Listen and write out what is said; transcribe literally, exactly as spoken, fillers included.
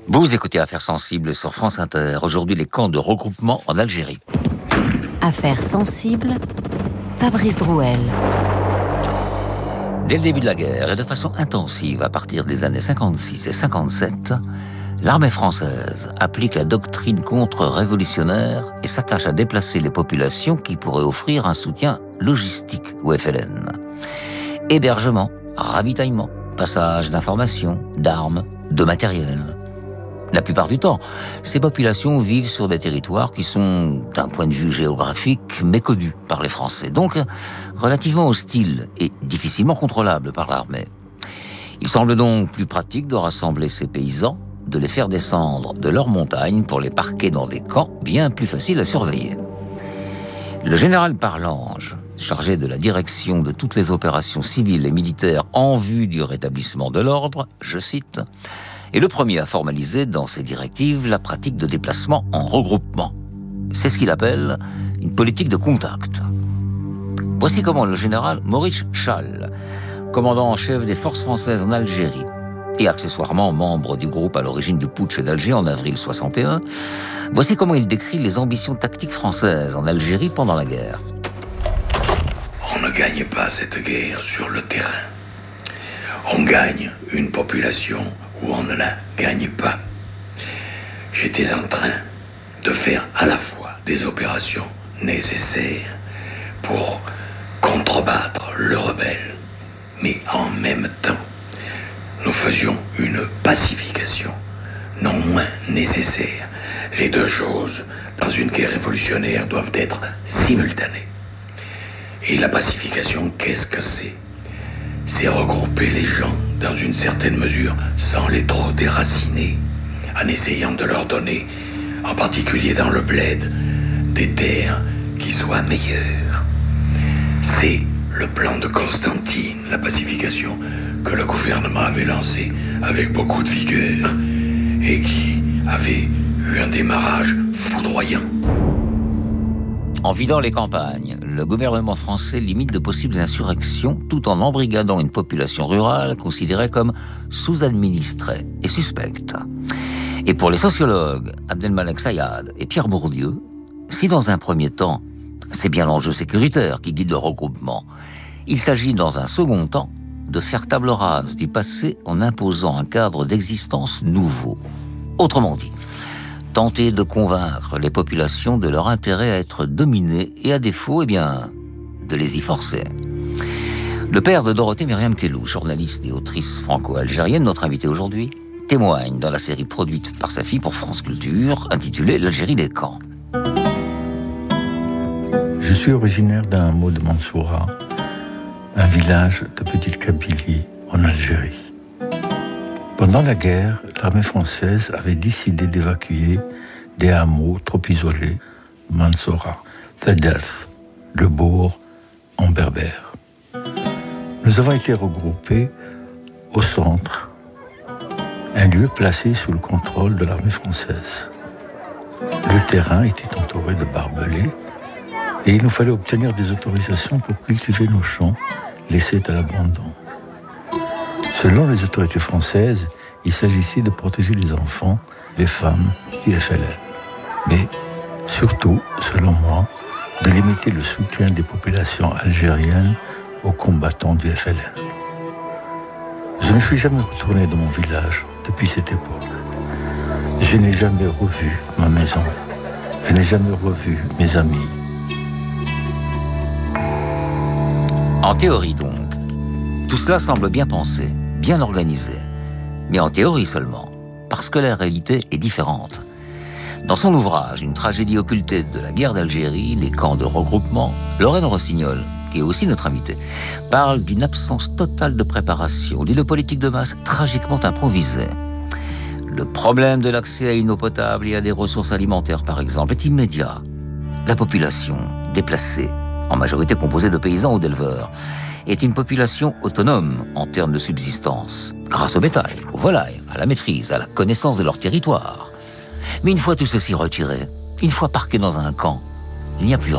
Vous écoutez Affaires sensibles sur France Inter. Aujourd'hui, les camps de regroupement en Algérie. Affaires sensibles, Fabrice Drouel. Dès le début de la guerre, et de façon intensive à partir des années cinquante-six et cinquante-sept, l'armée française applique la doctrine contre-révolutionnaire et s'attache à déplacer les populations qui pourraient offrir un soutien logistique au F L N. Hébergement, ravitaillement, passage d'informations, d'armes, de matériel. La plupart du temps, ces populations vivent sur des territoires qui sont, d'un point de vue géographique, méconnus par les Français, donc relativement hostiles et difficilement contrôlables par l'armée. Il semble donc plus pratique de rassembler ces paysans, de les faire descendre de leurs montagnes pour les parquer dans des camps bien plus faciles à surveiller. Le général Parlange, chargé de la direction de toutes les opérations civiles et militaires en vue du rétablissement de l'ordre, je cite, est le premier à formaliser dans ses directives la pratique de déplacement en regroupement. C'est ce qu'il appelle une politique de contact. Voici comment le général Maurice Chal, commandant en chef des forces françaises en Algérie, et accessoirement membre du groupe à l'origine du putsch d'Alger en avril soixante et un, voici comment il décrit les ambitions tactiques françaises en Algérie pendant la guerre. On ne gagne pas cette guerre sur le terrain. On gagne une population où on ne la gagne pas. J'étais en train de faire à la fois des opérations nécessaires pour contrebattre le rebelle, mais en même temps, nous faisions une pacification non moins nécessaire. Les deux choses, dans une guerre révolutionnaire, doivent être simultanées. Et la pacification, qu'est-ce que c'est ? C'est regrouper les gens dans une certaine mesure sans les trop déraciner, en essayant de leur donner, en particulier dans le bled, des terres qui soient meilleures. C'est le plan de Constantine, la pacification que le gouvernement avait lancé avec beaucoup de vigueur et qui avait eu un démarrage foudroyant. En vidant les campagnes, le gouvernement français limite de possibles insurrections tout en embrigadant une population rurale considérée comme sous-administrée et suspecte. Et pour les sociologues Abdelmalek Sayad et Pierre Bourdieu, si dans un premier temps, c'est bien l'enjeu sécuritaire qui guide le regroupement, il s'agit dans un second temps de faire table rase du passé en imposant un cadre d'existence nouveau. Autrement dit, tenter de convaincre les populations de leur intérêt à être dominées et à défaut, eh bien, de les y forcer. Le père de Dorothée Myriam Kellou, journaliste et autrice franco-algérienne, notre invité aujourd'hui, témoigne dans la série produite par sa fille pour France Culture, intitulée L'Algérie des camps. Je suis originaire d'un hameau de Mansoura, un village de Petite Kabylie en Algérie. Pendant la guerre, l'armée française avait décidé d'évacuer des hameaux trop isolés, Mansoura, Fedef, le bourg en berbère. Nous avons été regroupés au centre, un lieu placé sous le contrôle de l'armée française. Le terrain était entouré de barbelés et il nous fallait obtenir des autorisations pour cultiver nos champs laissés à l'abandon. Selon les autorités françaises, il s'agissait de protéger les enfants, les femmes du F L N. Mais surtout, selon moi, de limiter le soutien des populations algériennes aux combattants du F L N. Je ne suis jamais retourné dans mon village depuis cette époque. Je n'ai jamais revu ma maison. Je n'ai jamais revu mes amis. En théorie donc, tout cela semble bien pensé, bien organisé. Mais en théorie seulement, parce que la réalité est différente. Dans son ouvrage « Une tragédie occultée de la guerre d'Algérie, les camps de regroupement », Lorraine Rossignol, qui est aussi notre invitée, parle d'une absence totale de préparation, d'une politique de masse tragiquement improvisée. Le problème de l'accès à une eau potable et à des ressources alimentaires, par exemple, est immédiat. La population, déplacée, en majorité composée de paysans ou d'éleveurs, est une population autonome en termes de subsistance, grâce au bétail, aux volailles, à la maîtrise, à la connaissance de leur territoire. Mais une fois tout ceci retiré, une fois parqué dans un camp, il n'y a plus